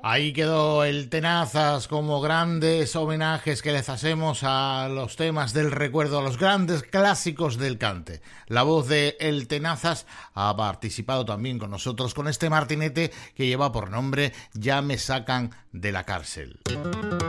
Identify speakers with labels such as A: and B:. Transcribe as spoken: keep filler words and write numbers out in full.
A: Ahí quedó el Tenazas como grandes homenajes que les hacemos a los temas del recuerdo, a los grandes clásicos del cante. La voz de El Tenazas ha participado también con nosotros con este martinete que lleva por nombre Ya me sacan de la cárcel.